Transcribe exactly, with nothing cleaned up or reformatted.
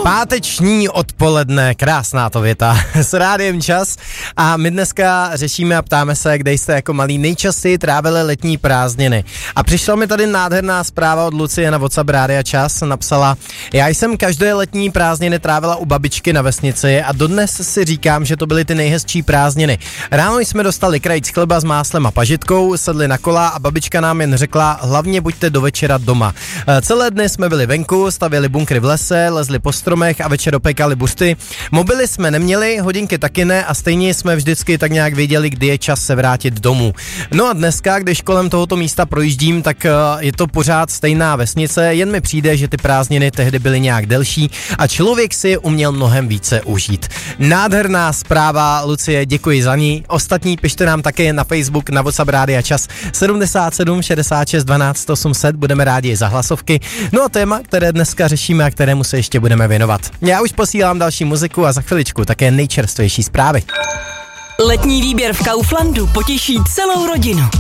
Páteční odpoledne, krásná to věta, s Rádiem Čas a my dneska řešíme a ptáme se, kde jste jako malí nejčastěji trávili letní prázdniny. A přišla mi tady nádherná zpráva od Lucie na WhatsApp Rádia Čas, napsala: já jsem každé letní prázdniny trávila u babičky na vesnici a dodnes si říkám, že to byly ty nejhezčí prázdniny. Ráno jsme dostali krajíc chleba s máslem a pažitkou, sedli na kola a babička nám jen řekla: hlavně buďte do večera doma. Celé dny jsme byli venku, stavěli bunkry v lese, lezli po stromech a večer opekali buřty. Mobily jsme neměli, hodinky taky ne a stejně jsme vždycky tak nějak věděli, kdy je čas se vrátit domů. No a dneska, když kolem tohoto místa projíždím, tak je to pořád stejná vesnice, jen mi přijde, že ty prázdniny tehdy byly nějak delší a člověk si uměl mnohem více užít. Nádherná zpráva, Lucie, děkuji za ní. Ostatní pište nám také na Facebook, na WhatsApp Rádia Čas sedmdesát sedm šedesát šest dvanáct osm set, budeme rádi za hlasovky. No a téma, které dneska řešíme a kterému se ještě budeme věnovat. Já už posílám další muziku a za chviličku také nejčerstvější zprávy. Letní výběr v Kauflandu potěší celou rodinu.